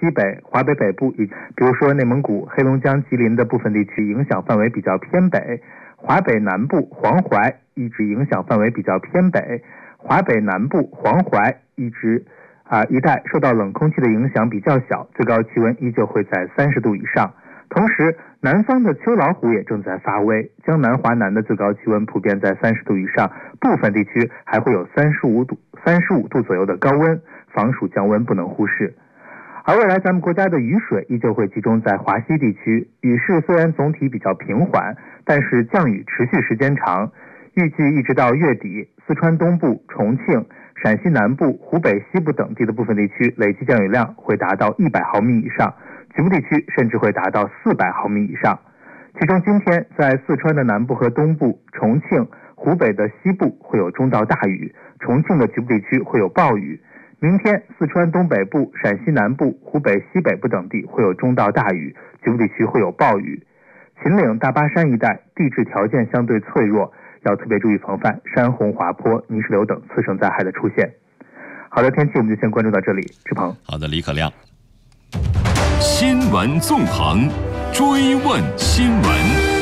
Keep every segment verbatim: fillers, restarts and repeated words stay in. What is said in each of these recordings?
西北、华北北部，比如说内蒙古、黑龙江、吉林的部分地区影响范围比较偏北，华北南部、黄淮一直影响范围比较偏北，华北南部、黄淮一直啊一带受到冷空气的影响比较小，最高气温依旧会在三十度以上。同时，南方的秋老虎也正在发威，江南、华南的最高气温普遍在三十度以上，部分地区还会有三十五度、三十五度左右的高温，防暑降温不能忽视。而未来咱们国家的雨水依旧会集中在华西地区，雨势虽然总体比较平缓，但是降雨持续时间长，预计一直到月底，四川东部、重庆、陕西南部、湖北西部等地的部分地区累计降雨量会达到一百毫米以上，局部地区甚至会达到四百毫米以上。其中今天在四川的南部和东部、重庆、湖北的西部会有中到大雨，重庆的局部地区会有暴雨。明天四川东北部、陕西南部、湖北西北部等地会有中到大雨，局部地区会有暴雨。秦岭、大巴山一带地质条件相对脆弱，要特别注意防范山洪、滑坡、泥石流等次生灾害的出现。好的，天气我们就先关注到这里。志鹏。 好的，李可亮。新闻纵横，追问新闻。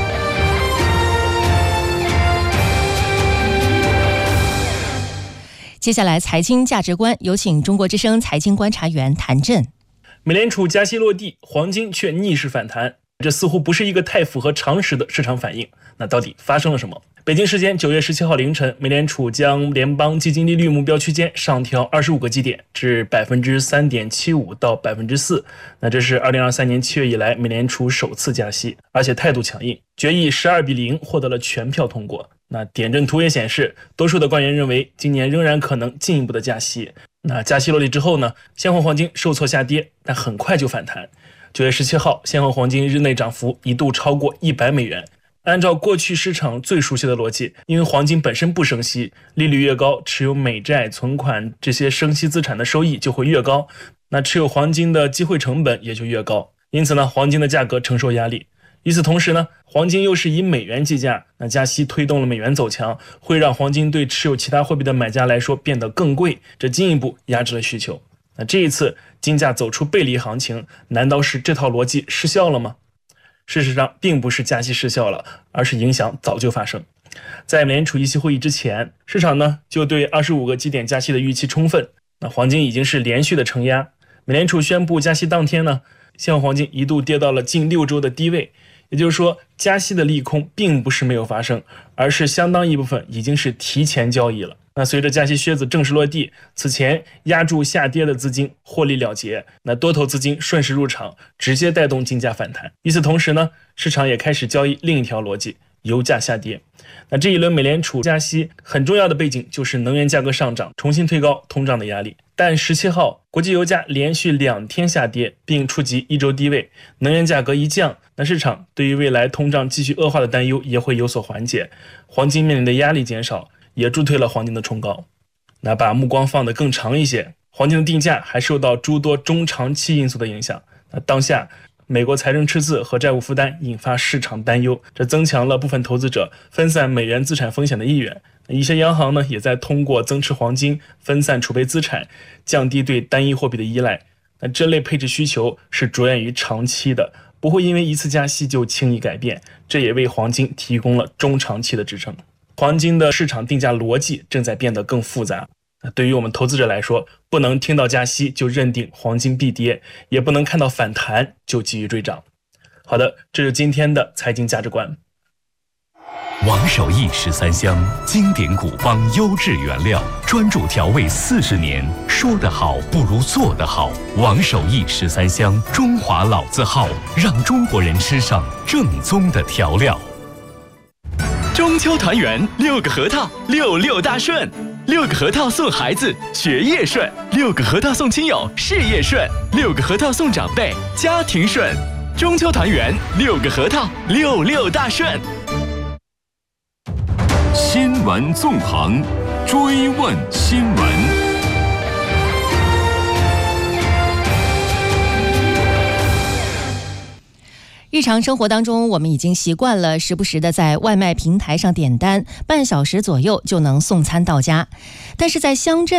接下来财经价值观，有请中国之声财经观察员谭震。 美联储加息落地，黄金却逆势反弹，这似乎不是一个太符合常识的市场反应。那到底发生了什么？北京时间九月十七号凌晨，美联储将联邦基金利率目标区间上调二十五个基点，至百分之三点七五到百分之四。那这是二零二三年七月以来美联储首次加息，而且态度强硬，决议十二比零获得了全票通过。那点阵图也显示，多数的官员认为今年仍然可能进一步的加息。那加息落地之后呢，现货黄金受挫下跌，但很快就反弹。九月十七号，现货黄金日内涨幅一度超过一百美元。按照过去市场最熟悉的逻辑，因为黄金本身不升息，利率越高，持有美债、存款这些升息资产的收益就会越高，那持有黄金的机会成本也就越高，因此呢，黄金的价格承受压力。与此同时呢，黄金又是以美元计价，那加息推动了美元走强，会让黄金对持有其他货币的买家来说变得更贵，这进一步压制了需求。那这一次金价走出背离行情，难道是这套逻辑失效了吗？事实上并不是加息失效了，而是影响早就发生。在美联储议息会议之前，市场呢就对二十五个基点加息的预期充分，那黄金已经是连续的承压。美联储宣布加息当天呢，现货黄金一度跌到了近六周的低位，也就是说加息的利空并不是没有发生，而是相当一部分已经是提前交易了。那随着加息靴子正式落地，此前压住下跌的资金获利了结，那多头资金顺势入场，直接带动金价反弹。与此同时呢，市场也开始交易另一条逻辑，油价下跌。那这一轮美联储加息很重要的背景就是能源价格上涨，重新推高通胀的压力。但十七号国际油价连续两天下跌，并触及一周低位，能源价格一降，那市场对于未来通胀继续恶化的担忧也会有所缓解，黄金面临的压力减少，也助推了黄金的冲高。那把目光放得更长一些，黄金的定价还受到诸多中长期因素的影响。那当下美国财政赤字和债务负担引发市场担忧，这增强了部分投资者分散美元资产风险的意愿。一些央行呢也在通过增持黄金分散储备资产，降低对单一货币的依赖。那这类配置需求是着眼于长期的，不会因为一次加息就轻易改变，这也为黄金提供了中长期的支撑。黄金的市场定价逻辑正在变得更复杂，对于我们投资者来说，不能听到加息就认定黄金必跌，也不能看到反弹就急于追涨。好的，这是今天的财经价值观。 王守义十三香，经典古方优质原料，专注调味四十年，说得好不如做得好。王守义十三香，中华老字号，让中国人吃上正宗的调料。 中秋团圆，六个核桃，六六大顺。六个核桃送孩子，学业顺；六个核桃送亲友，事业顺；六个核桃送长辈，家庭顺。中秋团圆，六个核桃，六六大顺。 新闻纵横，追问新闻。 日常生活当中，我们已经习惯了时不时的在外卖平台上点单，半小时左右就能送餐到家。但是在乡镇